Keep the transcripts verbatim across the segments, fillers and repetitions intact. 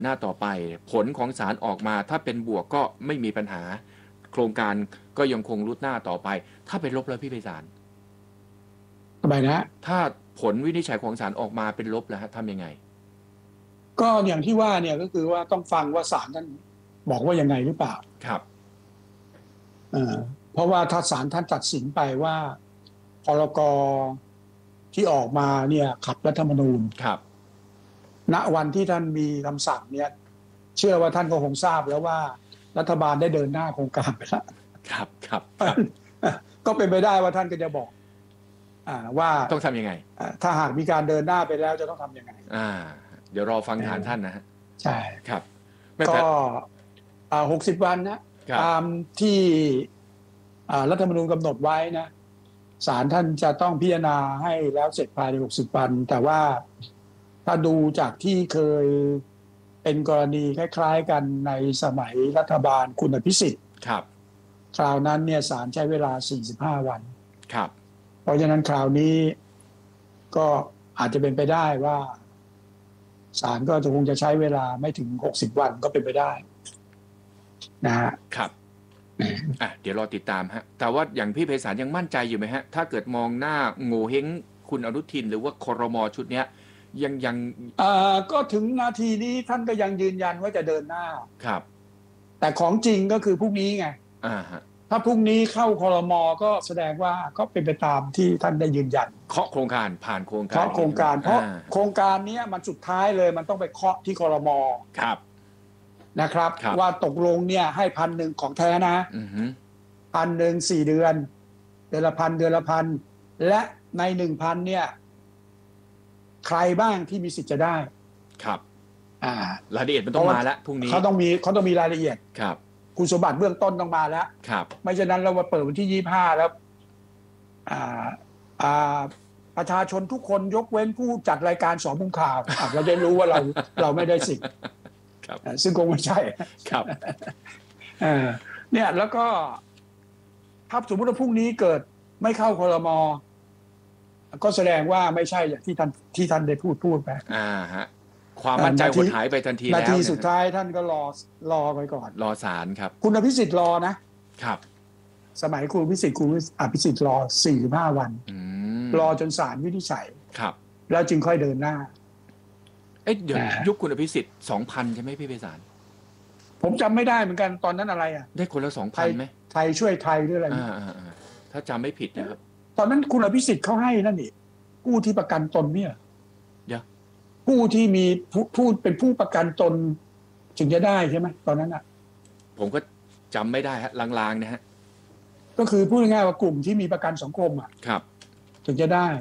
หน้าต่อไปผลของศาลออกมาถ้าเป็นบวกก็ไม่มีปัญหาโครงการก็ยังคงรุดหน้าต่อไปถ้าเป็นลบแล้วพี่ไพศาลทำไมนะถ้าผลวินิจฉัยของศาลออกมาเป็นลบแล้วทำยังไงก็อย่างที่ว่าเนี่ยก็คือว่าต้องฟังว่าศาลท่านบอกว่ายังไงหรือเปล่าครับเอ่อเพราะว่าถ้าศาลท่านตัดสินไปว่าพรกที่ออกมาเนี่ยขัดรัฐธรรมนูญครับณวันที่ท่านมีคำสั่งเนี่ยเชื่อว่าท่านก็คงทราบแล้วว่ารัฐบาลได้เดินหน้าโครงการไปแล้วครับครับก็เป็นไปได้ว่าท่านก็จะบอกอ่าว่าต้องทำยังไงถ้าหากมีการเดินหน้าไปแล้วจะต้องทำยังไงอ่าเดี๋ยวรอฟังฐานท่านนะฮะใช่ครับก็หกสิบวันนะตามที่รัฐธรรมนูญกำหนดไว้นะศาลท่านจะต้องพิจารณาให้แล้วเสร็จภายในหกสิบวันแต่ว่าถ้าดูจากที่เคยเป็นกรณีคล้ายๆกันในสมัยรัฐบาลคุณอภิสิทธิ์ครับคราวนั้นเนี่ยศาลใช้เวลาสี่สิบห้าวันครับเพราะฉะนั้นคราวนี้ก็อาจจะเป็นไปได้ว่าศาลก็จะคงจะใช้เวลาไม่ถึงหกสิบวันก็เป็นไปได้นะฮะครับอ่ะเดี๋ยวรอติดตามฮะแต่ว่าอย่างพี่ไพศาลยังมั่นใจอยู่ไหมฮะถ้าเกิดมองหน้าโง่เฮงคุณอนุทินหรือว่าครม.ชุดเนี้ยยังยังอ่าก็ถึงนาทีนี้ท่านก็ยังยืนยันว่าจะเดินหน้าครับแต่ของจริงก็คือพรุ่งนี้ไงอ่าฮะถ้าพรุ่งนี้เข้าครม.ก็แสดงว่าก็เป็นไปตามที่ท่านได้ยืนยันเคาะโครงการผ่านโครงการเคาะโครงการเพราะโครงการนี้มันสุดท้ายเลยมันต้องไปเคาะที่ครม. ครับนะครับว่าตกลงเนี่ยให้พันหนึ่งของแท้นะพันหนึ่งสี่เดือนเดือนละพันเดือนละพันและในหนึ่งพันเนี่ยใครบ้างที่มีสิทธิ์จะได้ครับอ่ารายละเอียดมันต้องมาแล้วพรุ่งนี้เขาต้องมีเขาต้องมีรายละเอียดครับคุณสมบัติเบื้องต้นต้องมาแล้วครับไม่ฉะนั้นเรามาเปิดวันที่ยี่สิบห้าแล้วอ่าอ่าประชาชนทุกคนยกเว้นผู้จัดรายการสองมุมข่าวเราจะรู้ว่าเราเราไม่ได้สิทธิ์ซึ่งคงไม่ใช่ครับเนี่ยแล้วก็ถ้าสมมติว่าพรุ่งนี้เกิดไม่เข้าครม.ก็แสดงว่าไม่ใช่อย่างที่ท่านที่ท่านได้พูดพูดไปอ่าฮะความมั่นใจหดหายไปทันทีแล้วนาทีสุดท้ายท่านก็รอรอไปก่อนรอศาลครับคุณอภิสิทธิ์รอนะครับสมัยคุณอภิสิทธิ์คุณอภิสิทธิ์รอสี่สิบห้าวันรอจนศาลวินิจฉัยครับแล้วจึงค่อยเดินหน้าเอ๊ะเดี๋ยวยุคคุณอภิสิทธิ์สองพันใช่ไหมพี่ไพศาลผมจำไม่ได้เหมือนกันตอนนั้นอะไรอ่ะได้คนละสองพันไหมไทยช่วยไทยหรืออะไรอ่าอ่าถ้าจำไม่ผิดนะครับตอนนั้นคุณอภิสิทธิ์เขาให้นั่นนี่ผู้ที่ประกันตนเนี่ยเดี๋ยวผู้ที่มีผู้เป็นผู้ประกันตนถึงจะได้ใช่ไหมตอนนั้นอ่ะผมก็จำไม่ได้ฮะลางๆนะฮะก็คือพูดง่ายๆว่ากลุ่มที่มีประกันสังคมอ่ะครับถึงจะได้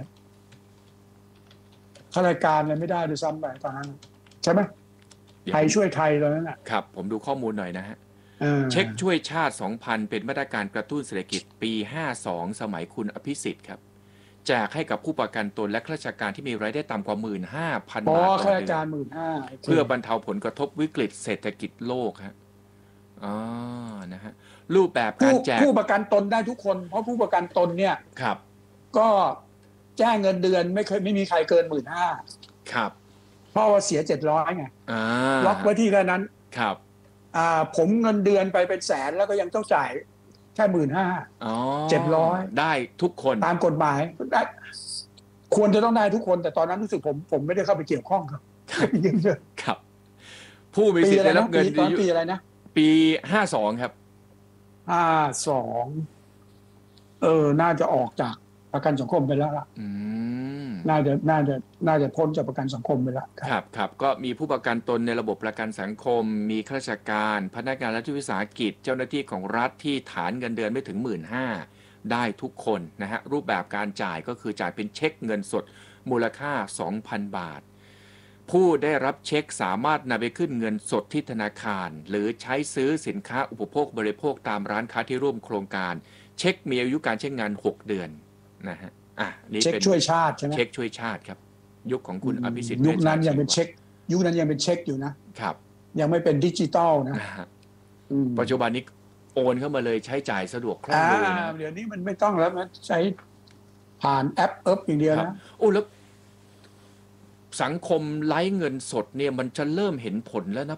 ข้ารายการอะไรไม่ได้ด้วยซ้ำไปตอนนั้นใช่ไหมไทยช่วยไทยตอนนั้นอ่ะครับผมดูข้อมูลหน่อยนะฮะเช็คช่วยชาติ สองพัน เป็นมาตรการกระตุ้นเศรษฐกิจปีห้าสองสมัยคุณอภิสิทธิ์ครับแจกให้กับผู้ประกันตนและข้าราชการที่มีรายได้ต่ำกว่า หนึ่งหมื่นห้าพัน บาทต่อเดือนข้าราชการ หนึ่งหมื่นห้าพันเพื่อบรรเทาผลกระทบวิกฤตเศรษฐกิจโลกฮะอ๋อนะฮะรูปแบบการแจกผู้ประกันตนได้ทุกคนเพราะผู้ประกันตนเนี่ยครับก็แจ้งเงินเดือนไม่เคยไม่มีใครเกิน หนึ่งหมื่นห้าพันครับเพราะว่าเสียเจ็ดร้อยไงล็อกไว้ที่แค่นั้นครับอ่าผมเงินเดือนไปเป็นแสนแล้วก็ยังต้องจ่ายแค่หมื่นห้าเจ็ดร้อยได้ทุกคนตามกฎหมายได้ควรจะต้องได้ทุกคนแต่ตอนนั้นรู้สึกผมผมไม่ได้เข้าไปเกี่ยวข้องครับยังเยอะครับผู้มีสิทธิ์ได้รับเงินตอนปีอะไรนะปีห้าสองครับห้าสองเออน่าจะออกจากประกันสังคมไปแล้วล่ะน่าจะน่าจะน่าจะพ้นจากประกันสังคมไปแล้วครับครับก็มีผู้ประกันตนในระบบประกันสังคมมีข้าราชการพนักงานรัฐวิสาหกิจเจ้าหน้าที่ของรัฐที่ฐานเงินเดือนไม่ถึง หนึ่งหมื่นห้าพัน ได้ทุกคนนะฮะรูปแบบการจ่ายก็คือจ่ายเป็นเช็คเงินสดมูลค่า สองพัน บาทผู้ได้รับเช็คสามารถนำไปขึ้นเงินสดที่ธนาคารหรือใช้ซื้อสินค้าอุปโภคบริโภคตามร้านค้าที่ร่วมโครงการเช็คมีอายุการใช้งานหกเดือนนะฮะอ่ะนี่เป็นเช็คช่วยชาติใช่ไหมเช็คช่วยชาติครับยุคของคุณอภิสิทธิ์ยุคนั้นยังเป็นเช็คยุคนั้นยังเป็นเช็คอยู่นะครับยังไม่เป็นดิจิตอลนะปัจจุบันนี้โอนเข้ามาเลยใช้จ่ายสะดวกคล่องเลยนะเดี๋ยวนี้มันไม่ต้องแล้วมันใช้ผ่านแอปเอิบอย่างเดียวนะโอ้แล้วสังคมไร้เงินสดเนี่ยมันจะเริ่มเห็นผลแล้วนะ